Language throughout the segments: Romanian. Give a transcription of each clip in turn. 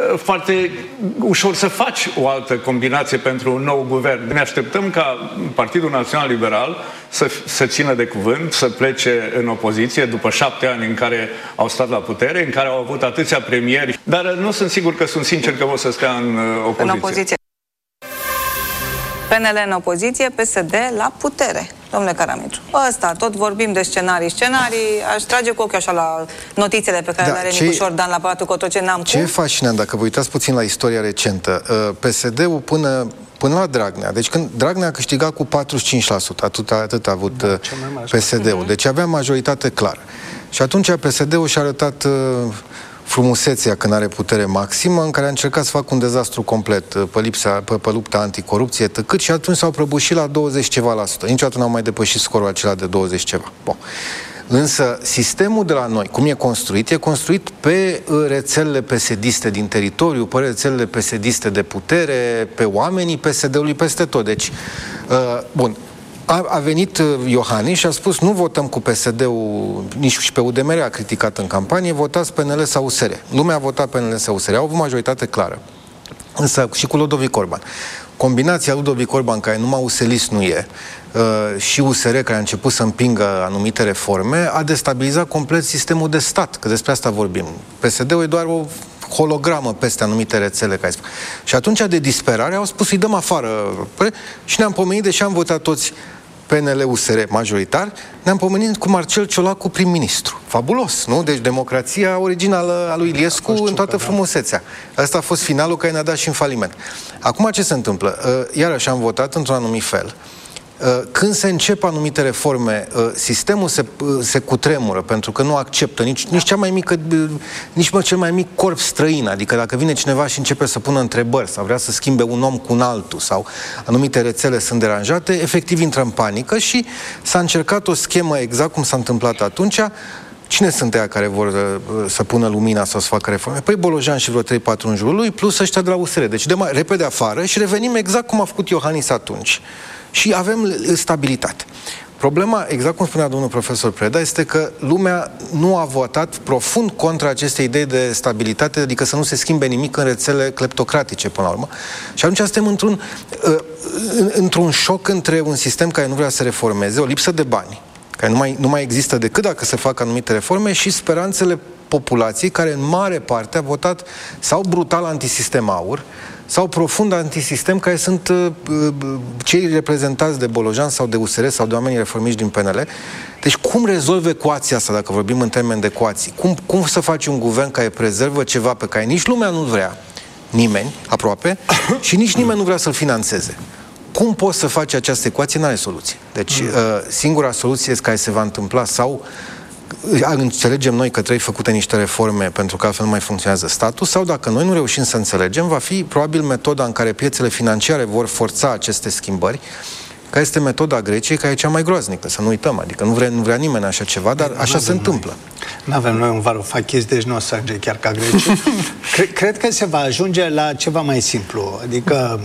foarte ușor să faci o altă combinație pentru un nou guvern. Ne așteptăm ca Partidul Național Liberal să țină de cuvânt, să plece în opoziție după 7 ani în care au stat la putere, în care au avut atâția premieri, dar nu sunt sigur că sunt sincer că vor să stea în opoziție. PNL în opoziție, PSD la putere. Domnule Karamitru, ăsta, tot vorbim de scenarii, aș trage cu ochiul așa la notițele pe care le are Nicu Șordan la Palatul Cotroceni. Ce e fascinant, dacă vă uitați puțin la istoria recentă, PSD-ul până la Dragnea, deci când Dragnea a câștigat cu 45%, atât a avut PSD-ul, deci avea majoritate clară. Și atunci PSD-ul și-a arătat frumusețea când are putere maximă, în care a încercat să facă un dezastru complet pe lupta anticorupție, tăcât, și atunci s-au prăbușit la 20 ceva la sută. Niciodată n-au mai depășit scorul acela de 20 ceva. Bun. Însă sistemul de la noi, cum e construit pe rețelele PSD-iste din teritoriu, pe rețelele PSD-iste de putere, pe oamenii PSD-ului peste tot. Deci, bun, a venit Iohannis și a spus nu votăm cu PSD-ul, nici și pe UDMR a criticat în campanie, votați PNL sau USR. Lumea a votat PNL sau USR, au avut majoritate clară. Însă și cu Ludovic Orban. Combinația Ludovic Orban, care numai uselist nu e, și USR, care a început să împingă anumite reforme, a destabilizat complet sistemul de stat, că despre asta vorbim. PSD-ul e doar o hologramă peste anumite rețele. Și atunci, de disperare, au spus să-i dăm afară. Și ne-am pomenit, deși am votat toți PNL-USR majoritar, ne-am pomenit cu Marcel Ciolacu prim-ministru. Fabulos, nu? Deci democrația originală a lui Iliescu în toată frumusețea. Asta a fost finalul care ne-a dat și în faliment. Acum ce se întâmplă? Iarăși am votat într-un anumit fel. Când se încep anumite reforme, sistemul se cutremură, pentru că nu acceptă nici cea mai mică, nici cel mai mic corp străin. Adică dacă vine cineva și începe să pună întrebări sau vrea să schimbe un om cu un altul sau anumite rețele sunt deranjate, efectiv intră în panică și s-a încercat o schemă exact cum s-a întâmplat atunci. Cine sunt ăia care vor să pună lumina sau să facă reforme? Păi Bolojan și vreo 3-4 în jurul lui, plus ăștia de la USR. Deci repede afară și revenim exact cum a făcut Iohannis atunci. Și avem stabilitate. Problema, exact cum spunea domnul profesor Preda, este că lumea nu a votat profund contra acestei idei de stabilitate, adică să nu se schimbe nimic în rețele cleptocratice, până la urmă. Și atunci suntem într-un șoc între un sistem care nu vrea să reformeze, o lipsă de bani, care nu mai există decât dacă se fac anumite reforme, și speranțele populației, care în mare parte a votat sau brutal antisistem aur, sau profund antisistem, care sunt cei reprezentați de Bolojan sau de USR sau de oamenii reformiști din PNL. Deci cum rezolvă ecuația asta, dacă vorbim în termeni de ecuații? Cum să faci un guvern care prezervă ceva pe care nici lumea nu vrea, nimeni, aproape, și nici nimeni nu vrea să-l finanțeze? Cum poți să faci această ecuație? N-are soluție. Deci singura soluție care se va întâmpla, sau înțelegem noi că trebuie făcute niște reforme pentru că altfel nu mai funcționează statul, sau dacă noi nu reușim să înțelegem, va fi probabil metoda în care piețele financiare vor forța aceste schimbări, care este metoda Greciei, care e cea mai groaznică, să nu uităm. Adică nu vrea nimeni așa ceva, dar așa se întâmplă. Nu avem noi un Varoufakis, deci nu o să ajunge chiar ca Grecia. Cred că se va ajunge la ceva mai simplu. Adică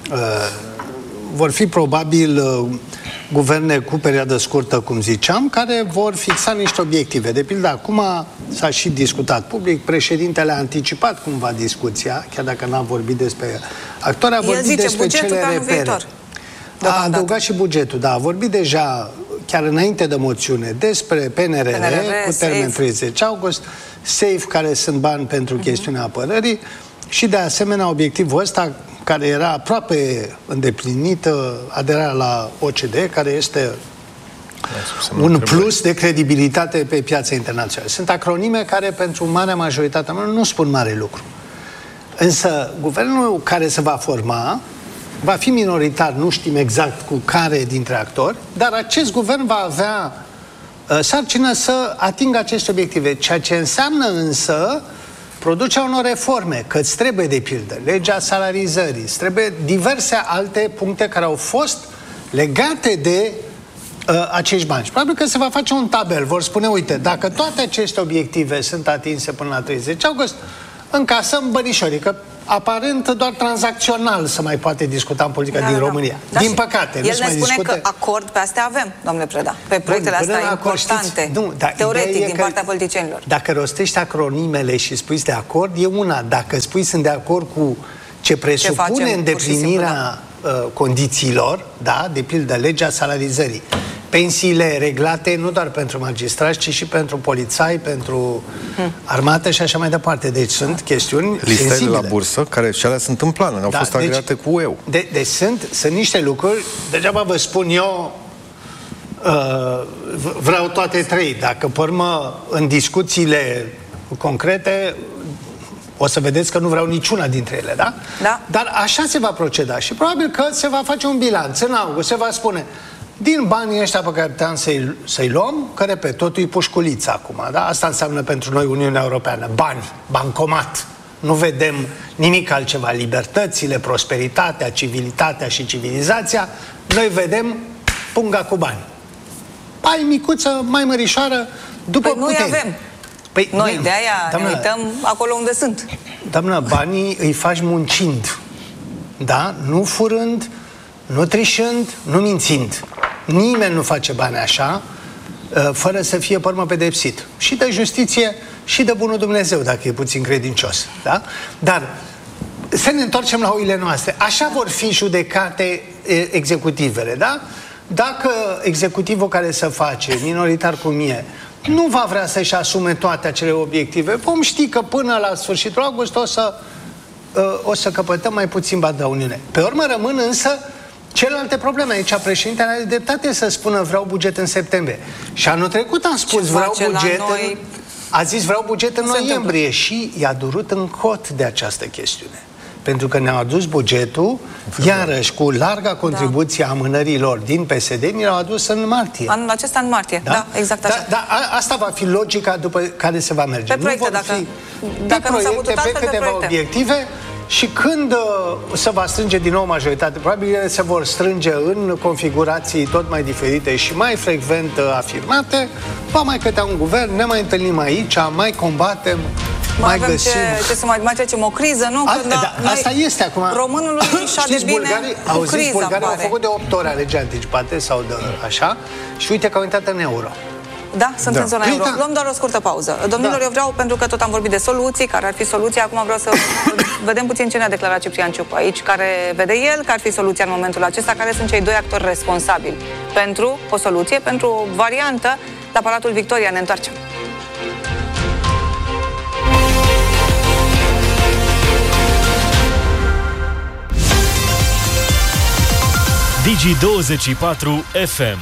vor fi probabil guverne cu perioadă scurtă, cum ziceam, care vor fixa niște obiective. De pildă, acum s-a și discutat public, președintele a anticipat cumva discuția, chiar dacă n-a vorbit despre actori, a vorbit despre cele repere. A adăugat și bugetul, da, a vorbit deja, chiar înainte de moțiune, despre PNRR cu termen 30 august, SAFE, care sunt bani pentru chestiunea apărării, și de asemenea obiectivul ăsta, care era aproape îndeplinită, aderarea la OCDE, care este un plus de credibilitate pe piața internațională. Sunt acronime care pentru marea majoritate nu spun mare lucru. Însă guvernul care se va forma va fi minoritar, nu știm exact cu care dintre actori, dar acest guvern va avea sarcină să atingă aceste obiective, ceea ce înseamnă însă producerea unor reforme, că îți trebuie, de pildă, legea salarizării, îți trebuie diverse alte puncte care au fost legate de acești bani. Și probabil că se va face un tabel, vor spune, uite, dacă toate aceste obiective sunt atinse până la 30 august, încasăm bănișorii, că aparent doar tranzacțional să mai poate discuta în politica din România. Din păcate. El ne spune că acord pe astea avem, domnule Preda. Pe proiectele astea importante, teoretic, din partea politicienilor. Dacă rostești acronimele și spui de acord, e una. Dacă spui sunt de acord cu ce presupune îndeplinirea condițiilor, da, de pildă legea salarizării, pensiile reglate nu doar pentru magistrați, ci și pentru polițai, pentru armată și așa mai departe. Deci sunt chestiuni listele la bursă, care și alea sunt în plan, au fost agreate cu UE. Deci sunt niște lucruri, degeaba vă spun eu, vreau toate trei. Dacă pe urmă, în discuțiile concrete, o să vedeți că nu vreau niciuna dintre ele, da? Da. Dar așa se va proceda și probabil că se va face un bilanț. În august se va spune, din banii ăștia pe care puteam să-i luăm, că, repet, totul e pușculiță acum, da? Asta înseamnă pentru noi Uniunea Europeană. Bani, bancomat. Nu vedem nimic altceva. Libertățile, prosperitatea, civilitatea și civilizația, noi vedem punga cu bani. Bai micuță, mai mărișoară, după puteri. Noi avem. Păi, noi de aia ne uităm acolo unde sunt. Doamnă, banii îi faci muncind, da? Nu furând, nu trișând, nu mințind. Nimeni nu face bani așa, fără să fie pe urmă pedepsit. Și de justiție, și de bunul Dumnezeu, dacă e puțin credincios, da? Dar să ne întoarcem la oile noastre. Așa vor fi judecate executivele, da? Dacă executivul care se face, minoritar cum e, nu va vrea să-și asume toate acele obiective, vom ști că până la sfârșitul august o să căpătăm mai puțin bani de Uniune. Pe urmă rămân însă celelalte probleme. Aici președintele are dreptate să spună vreau buget în septembrie. Și anul trecut am spus vreau buget a zis vreau buget în noiembrie și i-a durut în cot de această chestiune. Pentru că ne-au adus bugetul, iarăși cu larga contribuție a amânărilor din PSD, ni l-au adus în martie. Anul acesta în martie, da, exact așa. Da, asta va fi logica după care se va merge. Pe proiecte, dacă nu s-a putut altfel, pe câteva obiective. Și când se va strânge din nou majoritate, probabil ele se vor strânge în configurații tot mai diferite și mai frecvent afirmate, va mai cădea un guvern, ne mai întâlnim aici, mai combatem, mai găsim. Ce să mai trecem o criză, nu? Asta este acum. Românului și-a de bine cu criza, bulgarii au făcut de 8 ore alegeri anticipate sau de așa și uite că au intrat în euro. Da, sunt în zona euro. Luăm doar o scurtă pauză. Domnilor, eu vreau, pentru că tot am vorbit de soluții, care ar fi soluția, acum vreau să vedem puțin ce ne-a declarat Ciprian Ciucu aici, care vede el că ar fi soluția în momentul acesta, care sunt cei doi actori responsabili pentru o soluție, pentru o variantă. La Palatul Victoria ne întoarcem. Digi24 FM.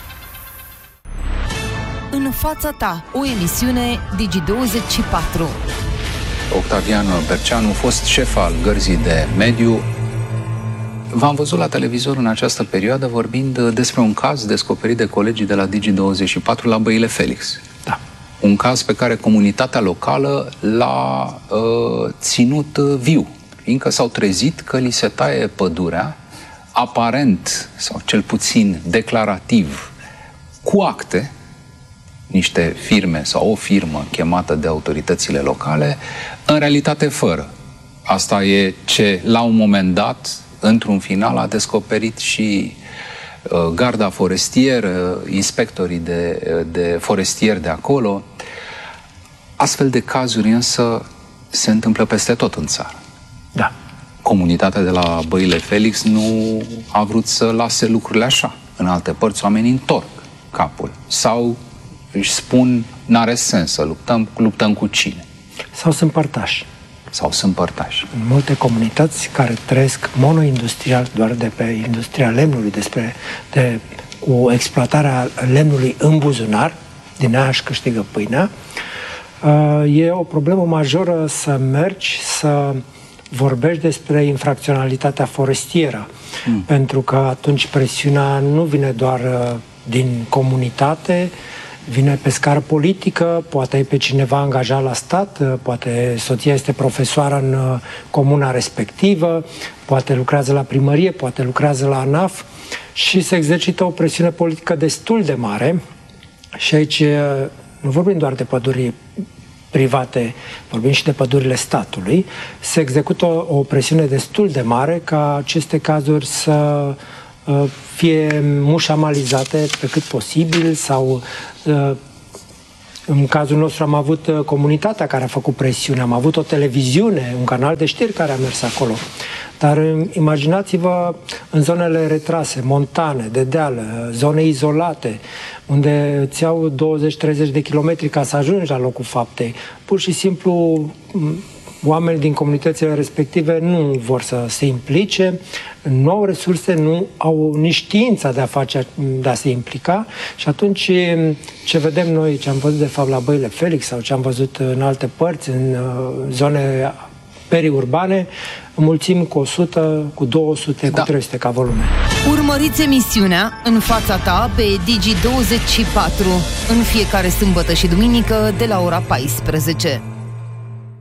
În fața ta, o emisiune Digi24. Octavian Berceanu, fost șef al Gărzii de Mediu. V-am văzut la televizor în această perioadă vorbind despre un caz descoperit de colegii de la Digi24 la Băile Felix. Da. Un caz pe care comunitatea locală l-a ținut viu, fiindcă s-au trezit că li se taie pădurea, aparent, sau cel puțin declarativ, cu acte, niște firme sau o firmă chemată de autoritățile locale, în realitate fără. Asta e ce, la un moment dat, într-un final, a descoperit și garda forestieră, inspectorii de forestieri de acolo. Astfel de cazuri însă se întâmplă peste tot în țară. Da. Comunitatea de la Băile Felix nu a vrut să lase lucrurile așa. În alte părți oamenii întorc capul. Sau își spun, n-are sens să luptăm cu cine? Sau sunt părtași. Sau sunt părtași. În multe comunități care trăiesc monoindustrial, doar de pe industria lemnului, cu exploatarea lemnului în buzunar, din aia își câștigă pâinea, e o problemă majoră să mergi să vorbești despre infracționalitatea forestieră. Pentru că atunci presiunea nu vine doar din comunitate, vine pe scară politică, poate ai pe cineva angajat la stat, poate soția este profesoară în comuna respectivă, poate lucrează la primărie, poate lucrează la ANAF și se exercită o presiune politică destul de mare. Și aici nu vorbim doar de păduri private, vorbim și de pădurile statului, se execută o presiune destul de mare ca aceste cazuri să fie mușamalizate pe cât posibil sau în cazul nostru am avut comunitatea care a făcut presiune, am avut o televiziune, un canal de știri care a mers acolo. Dar imaginați-vă în zonele retrase, montane, de deal, zone izolate, unde îți iau 20-30 de kilometri ca să ajungi la locul faptei. Pur și simplu oamenii din comunitățile respective nu vor să se implice, nu au resurse, nu au nici știința de a se implica și atunci ce vedem noi, ce am văzut de fapt la Băile Felix sau ce am văzut în alte părți, în zone periurbane, înmulțim cu 100, cu 200, cu 300 ca volume. Urmăriți emisiunea În fața ta pe Digi24 în fiecare sâmbătă și duminică de la ora 14.